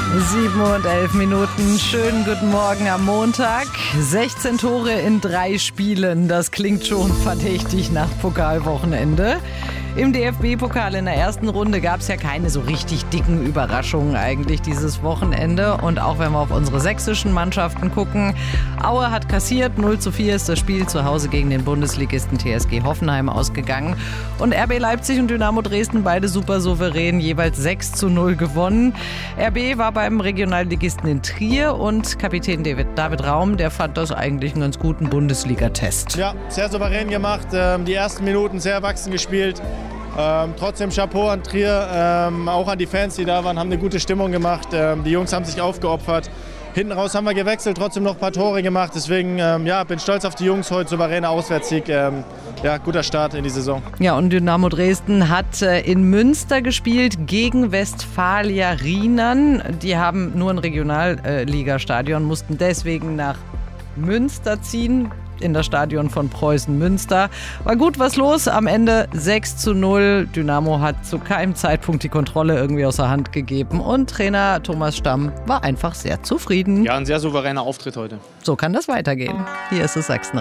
7 und 11 Minuten. Schönen guten Morgen am Montag. 16 Tore in 3 Spielen. Das klingt schon verdächtig nach Pokalwochenende. Im DFB-Pokal in der ersten Runde gab es ja keine so richtig dicken Überraschungen eigentlich dieses Wochenende. Und auch wenn wir auf unsere sächsischen Mannschaften gucken, Aue hat kassiert. 0:4 ist das Spiel zu Hause gegen den Bundesligisten TSG Hoffenheim ausgegangen. Und RB Leipzig und Dynamo Dresden beide super souverän, jeweils 6:0 gewonnen. RB war beim Regionalligisten in Trier und Kapitän David Raum, der fand das eigentlich einen ganz guten Bundesliga-Test. Ja, sehr souverän gemacht. Die ersten Minuten sehr erwachsen gespielt. Trotzdem Chapeau an Trier, auch an die Fans, die da waren, haben eine gute Stimmung gemacht. Die Jungs haben sich aufgeopfert. Hinten raus haben wir gewechselt, trotzdem noch ein paar Tore gemacht. Deswegen bin stolz auf die Jungs heute, souveräner Auswärtssieg. Guter Start in die Saison. Ja, und Dynamo Dresden hat in Münster gespielt gegen Westfalia Rienan. Die haben nur ein Regionalligastadion, mussten deswegen nach Münster ziehen. In das Stadion von Preußen Münster. War gut was los, am Ende 6:0. Dynamo hat zu keinem Zeitpunkt die Kontrolle irgendwie aus der Hand gegeben und Trainer Thomas Stamm war einfach sehr zufrieden. Ja, ein sehr souveräner Auftritt heute. So kann das weitergehen. Hier ist es Sachsen.